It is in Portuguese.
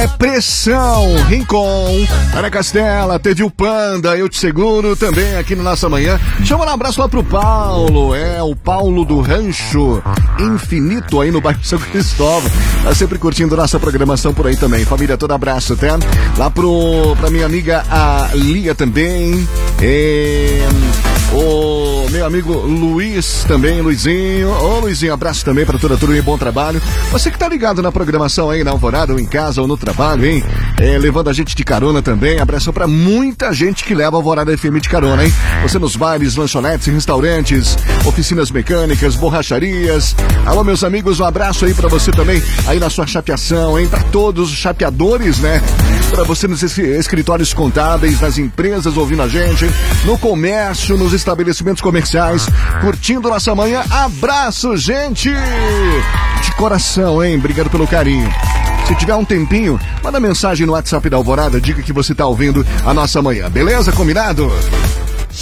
Pressão, Rincon, Ana Castela, teve o Panda, Eu Te Seguro, também aqui na nossa manhã. Chama um abraço lá pro Paulo, o Paulo do Rancho Infinito aí no bairro São Cristóvão. Tá sempre curtindo nossa programação por aí também. Família toda, abraço, tá? Lá pra minha amiga a Lia também. O meu amigo Luiz também, Luizinho. Ô Luizinho, abraço também pra toda a turma e bom trabalho. Você que tá ligado na programação aí na Alvorada, ou em casa ou no trabalho, hein? Levando a gente de carona também. Abraço pra muita gente que leva a Alvorada FM de carona, hein? Você nos bares, lanchonetes, restaurantes, oficinas mecânicas, borracharias. Alô, meus amigos, um abraço aí pra você também, aí na sua chapeação, hein? Pra todos os chapeadores, né? Pra você nos escritórios contábeis, nas empresas ouvindo a gente, no comércio, nos estabelecimentos comerciais, curtindo nossa manhã. Abraço, gente! De coração, hein? Obrigado pelo carinho. Se tiver um tempinho, manda mensagem no WhatsApp da Alvorada, diga que você tá ouvindo a nossa manhã, beleza? Combinado?